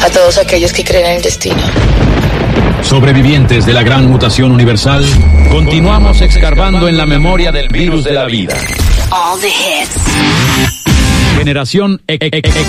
a todos aquellos que creen en el destino. Sobrevivientes de la gran mutación universal, continuamos escarbando en la memoria del virus de la vida. All the hits. Generación